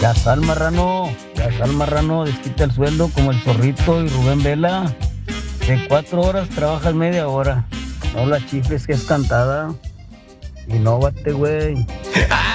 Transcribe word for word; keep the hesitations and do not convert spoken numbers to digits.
Ya sal, marrano, ya sal, marrano, desquita el sueldo como el Zorrito y Rubén Vela. De cuatro horas trabajas media hora. No la chifles que es cantada. Y no bate, güey.